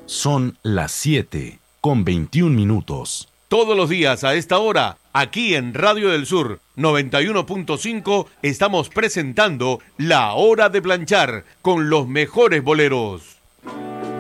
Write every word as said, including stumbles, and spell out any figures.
Son las siete con veintiún minutos. Todos los días a esta hora, aquí en Radio del Sur noventa y uno punto cinco, estamos presentando La Hora de Planchar con los mejores boleros.